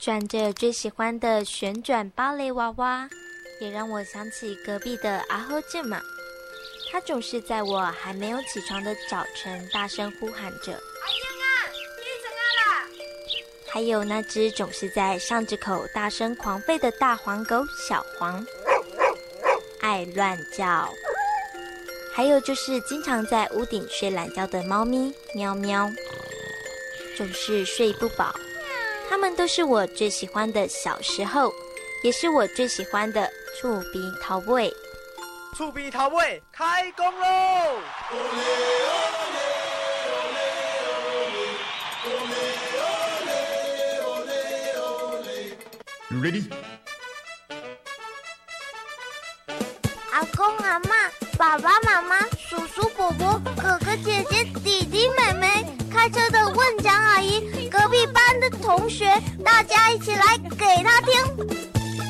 转着最喜欢的旋转芭蕾娃娃，也让我想起隔壁的阿呵健嘛。他总是在我还没有起床的早晨大声呼喊着：“ 阿英啊，起床啊啦！” 还有那只总是在巷子口大声狂吠的大黄狗小黄，爱乱叫。还有就是经常在屋顶睡懒觉的猫咪喵喵，总是睡不饱。它们都是我最喜欢的小时候，也是我最喜欢的触鼻头尾。 触鼻头尾开工喽！ You ready? 阿公阿嬷、爸爸妈妈、叔叔伯伯、哥哥姐姐、弟弟妹妹，开车的问讲阿姨，隔壁班的同学，大家一起来给他听。